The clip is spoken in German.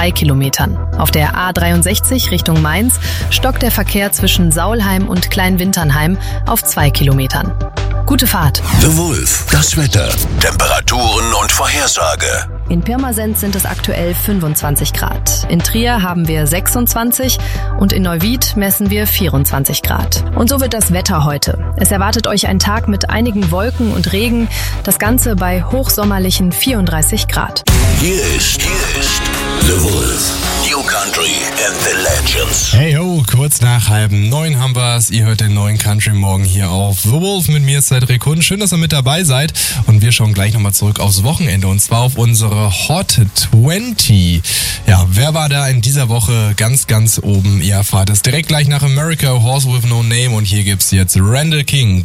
3 Kilometern. Auf der A63 Richtung Mainz stockt der Verkehr zwischen Saulheim und Kleinwinternheim auf 2 Kilometern. Gute Fahrt. The Wolf, das Wetter, Temperaturen und Vorhersage. In Pirmasens sind es aktuell 25 Grad. In Trier haben wir 26 und in Neuwied messen wir 24 Grad. Und so wird das Wetter heute. Es erwartet euch ein Tag mit einigen Wolken und Regen, das Ganze bei hochsommerlichen 34 Grad. Hier ist The Wolf, New Country and the Legends. Hey ho, kurz nach 8:30 haben wir's. Ihr hört den neuen Country Morgen hier auf The Wolf mit mir, Cedric Hund. Schön, dass ihr mit dabei seid. Und wir schauen gleich nochmal zurück aufs Wochenende und zwar auf unsere Hot 20. Ja, wer war da in dieser Woche ganz, ganz oben? Ihr erfahrt es direkt gleich nach America, Horse with No Name und hier gibt's jetzt Randall King.